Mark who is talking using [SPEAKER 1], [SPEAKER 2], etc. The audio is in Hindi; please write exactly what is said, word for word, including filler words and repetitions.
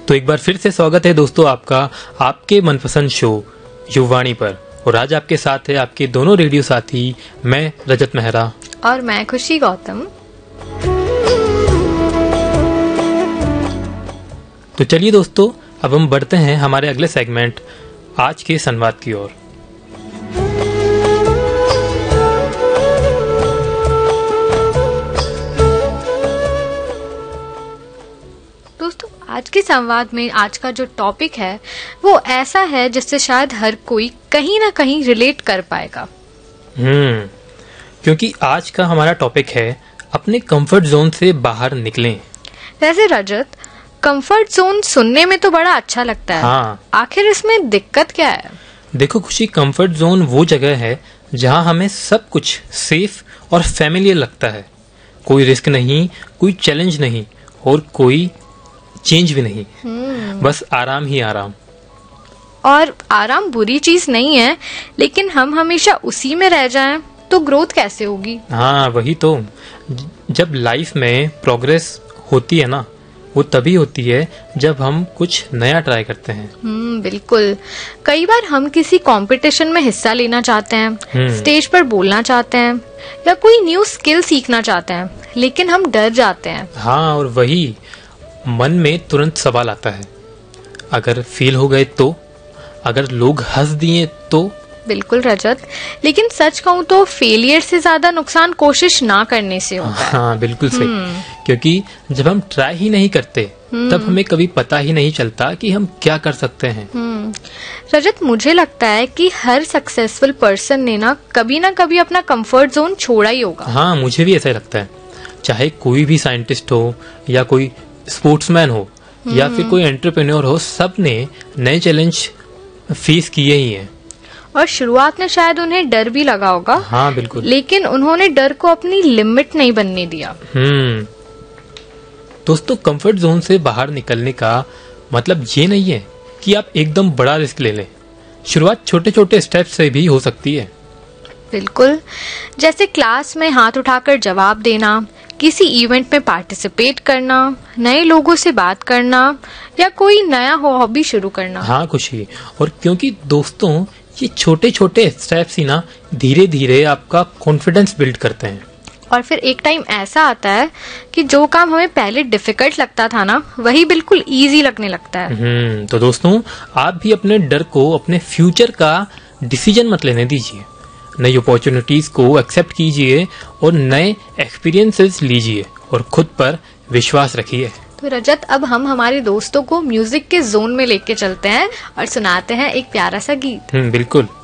[SPEAKER 1] तो एक बार फिर से स्वागत है दोस्तों आपका आपके मनपसंद शो युवाणी पर। और आज आपके साथ है आपके दोनों रेडियो साथी, मैं रजत मेहरा
[SPEAKER 2] और मैं खुशी गौतम।
[SPEAKER 1] तो चलिए दोस्तों, अब हम बढ़ते हैं हमारे अगले सेगमेंट आज के संवाद की ओर।
[SPEAKER 2] आज के संवाद में आज का जो टॉपिक है वो ऐसा है जिससे शायद हर कोई कहीं ना कहीं रिलेट कर पाएगा।
[SPEAKER 1] हम्म क्योंकि आज का हमारा टॉपिक है अपने कंफर्ट जोन से बाहर निकलें।
[SPEAKER 2] वैसे रजत, कंफर्ट जोन सुनने में तो बड़ा अच्छा लगता है।
[SPEAKER 1] हाँ।
[SPEAKER 2] आखिर इसमें दिक्कत क्या है?
[SPEAKER 1] देखो खुशी, कंफर्ट जोन वो जगह है जहाँ हमें सब कुछ सेफ और फैमिलियर लगता है। कोई रिस्क नहीं, कोई चैलेंज नहीं और कोई चेंज भी नहीं। बस आराम ही आराम।
[SPEAKER 2] और आराम बुरी चीज नहीं है, लेकिन हम हमेशा उसी में रह जाएं तो ग्रोथ कैसे होगी?
[SPEAKER 1] हाँ वही तो। जब लाइफ में प्रोग्रेस होती है ना, वो तभी होती है जब हम कुछ नया ट्राई करते हैं।
[SPEAKER 2] हम्म बिल्कुल। कई बार हम किसी कंपटीशन में हिस्सा लेना चाहते हैं, स्टेज पर बोलना चाहते हैं या कोई न्यू स्किल सीखना चाहते हैं, लेकिन हम डर जाते हैं।
[SPEAKER 1] हाँ, और वही मन में तुरंत सवाल आता है, अगर फेल हो गए तो, अगर लोग हंस दिए तो।
[SPEAKER 2] बिल्कुल रजत, लेकिन सच कहूँ तो फेलियर से ज्यादा नुकसान कोशिश ना करने से होता है।
[SPEAKER 1] हाँ बिल्कुल सही। क्योंकि जब हम ट्राई ही नहीं करते तब हमें कभी पता ही नहीं चलता कि हम क्या कर सकते हैं।
[SPEAKER 2] रजत, मुझे लगता है कि हर सक्सेसफुल पर्सन ने ना कभी ना कभी अपना कंफर्ट जोन छोड़ा ही होगा।
[SPEAKER 1] हाँ, मुझे भी ऐसा ही लगता है। चाहे कोई भी साइंटिस्ट हो या कोई स्पोर्ट्समैन हो या फिर कोई एंटरप्रेन्योर हो, सब ने नए चैलेंज फेस किए ही हैं।
[SPEAKER 2] और शुरुआत में शायद उन्हें डर भी लगा होगा।
[SPEAKER 1] हाँ बिल्कुल।
[SPEAKER 2] लेकिन उन्होंने डर को अपनी लिमिट नहीं बनने दिया।
[SPEAKER 1] हम्म दोस्तों, कंफर्ट जोन से बाहर निकलने का मतलब ये नहीं है कि आप एकदम बड़ा रिस्क ले लें। शुरुआत छोटे छोटे स्टेप से भी हो सकती है।
[SPEAKER 2] बिल्कुल, जैसे क्लास में हाथ उठाकर जवाब देना, किसी इवेंट में पार्टिसिपेट करना, नए लोगों से बात करना या कोई नया हॉबी शुरू करना।
[SPEAKER 1] हाँ खुशी, और क्योंकि दोस्तों ये छोटे छोटे स्टेप्स ही ना धीरे धीरे आपका कॉन्फिडेंस बिल्ड करते हैं।
[SPEAKER 2] और फिर एक टाइम ऐसा आता है कि जो काम हमें पहले डिफिकल्ट लगता था ना, वही बिल्कुल इजी लगने लगता है।
[SPEAKER 1] हम्म तो दोस्तों, आप भी अपने डर को अपने फ्यूचर का डिसीजन मत लेने दीजिए। नई अपॉर्चुनिटीज को एक्सेप्ट कीजिए और नए एक्सपीरियंसेस लीजिए और खुद पर विश्वास रखिए।
[SPEAKER 2] तो रजत, अब हम हमारे दोस्तों को म्यूजिक के जोन में लेके चलते हैं और सुनाते हैं एक प्यारा सा गीत।
[SPEAKER 1] हम्म बिल्कुल।